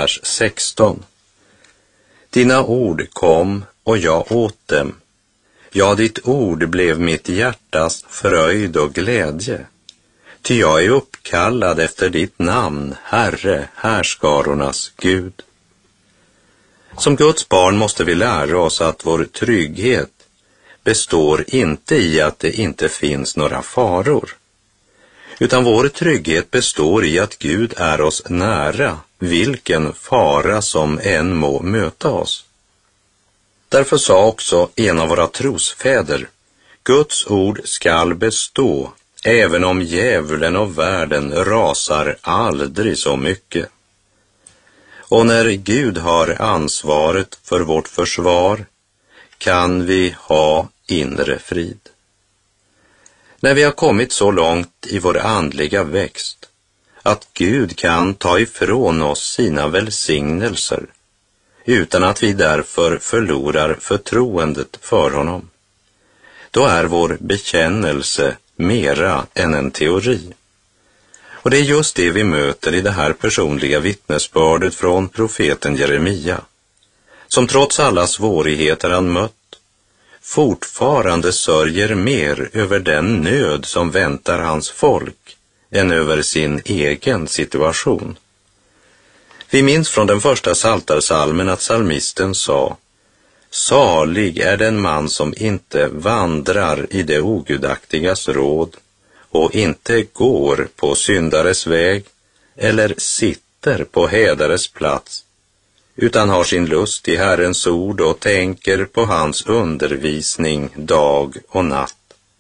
vers 16. Dina ord kom och jag åt dem. Ja, ditt ord blev mitt hjärtas fröjd och glädje. Ty jag är uppkallad efter ditt namn, Herre, härskarornas Gud. Som Guds barn måste vi lära oss att vår trygghet består inte i att det inte finns några faror, utan vår trygghet består i att Gud är oss nära, vilken fara som än må möta oss. Därför sa också en av våra trosfäder, Guds ord skall bestå, även om djävulen och världen rasar aldrig så mycket. Och när Gud har ansvaret för vårt försvar kan vi ha inre frid. När vi har kommit så långt i vår andliga växt att Gud kan ta ifrån oss sina välsignelser utan att vi därför förlorar förtroendet för honom, då är vår bekännelse mera än en teori. Och det är just det vi möter i det här personliga vittnesbördet från profeten Jeremia, som trots alla svårigheter han mött fortfarande sörjer mer över den nöd som väntar hans folk än över sin egen situation. Vi minns från den första psaltarpsalmen att psalmisten sa: Salig är den man som inte vandrar i det ogudaktigas råd och inte går på syndares väg eller sitter på hädares plats, utan har sin lust i Herrens ord och tänker på hans undervisning dag och natt.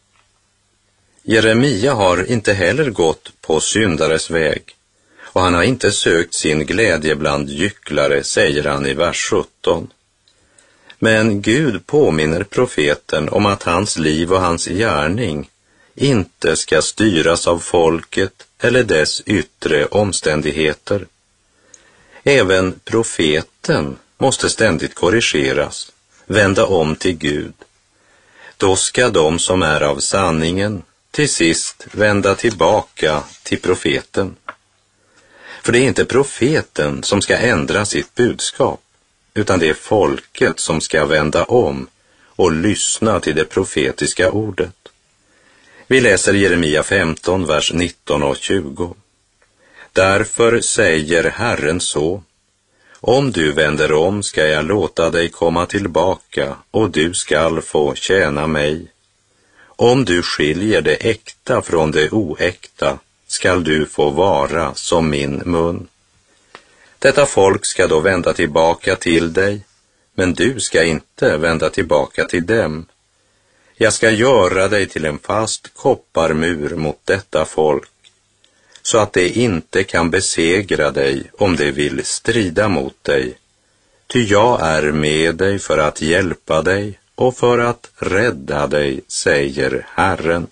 Jeremia har inte heller gått på syndares väg, och han har inte sökt sin glädje bland gycklare, säger han i vers 17. Men Gud påminner profeten om att hans liv och hans gärning inte ska styras av folket eller dess yttre omständigheter. Även profeten måste ständigt korrigeras, vända om till Gud. Då ska de som är av sanningen till sist vända tillbaka till profeten. För det är inte profeten som ska ändra sitt budskap, utan det är folket som ska vända om och lyssna till det profetiska ordet. Vi läser Jeremia 15, vers 19 och 20. Därför säger Herren så: om du vänder om ska jag låta dig komma tillbaka och du skall få tjäna mig. Om du skiljer det äkta från det oäkta skall du få vara som min mun. Detta folk ska då vända tillbaka till dig, men du ska inte vända tillbaka till dem. Jag ska göra dig till en fast kopparmur mot detta folk, så att det inte kan besegra dig om det vill strida mot dig. Ty jag är med dig för att hjälpa dig och för att rädda dig, säger Herren.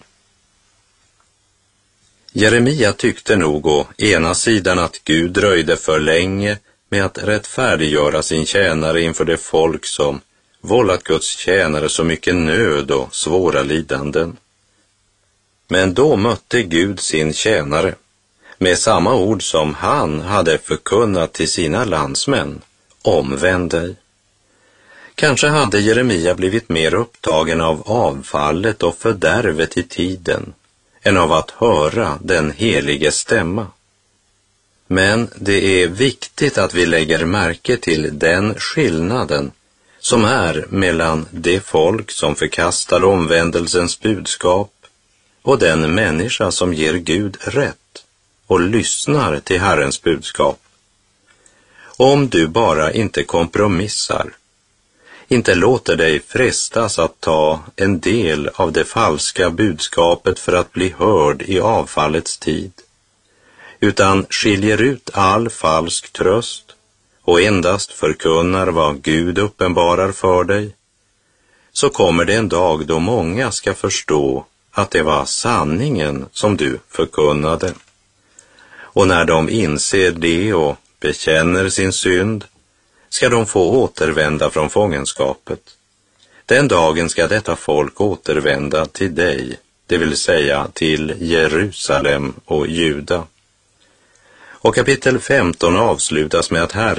Jeremia tyckte nog å ena sidan att Gud dröjde för länge med att rättfärdiggöra sin tjänare inför det folk som vållat Guds tjänare så mycket nöd och svåra lidanden. Men då mötte Gud sin tjänare med samma ord som han hade förkunnat till sina landsmän: omvänd dig. Kanske hade Jeremia blivit mer upptagen av avfallet och fördärvet i tiden än av att höra den helige stämma. Men det är viktigt att vi lägger märke till den skillnaden som är mellan det folk som förkastar omvändelsens budskap och den människa som ger Gud rätt och lyssnar till Herrens budskap. Om du bara inte kompromissar, inte låter dig frestas att ta en del av det falska budskapet för att bli hörd i avfallets tid, utan skiljer ut all falsk tröst och endast förkunnar vad Gud uppenbarar för dig, så kommer det en dag då många ska förstå att det var sanningen som du förkunnade. Och när de inser det och bekänner sin synd, ska de få återvända från fångenskapet. Den dagen ska detta folk återvända till dig, det vill säga till Jerusalem och Juda. Och kapitel 15 avslutas med att Herren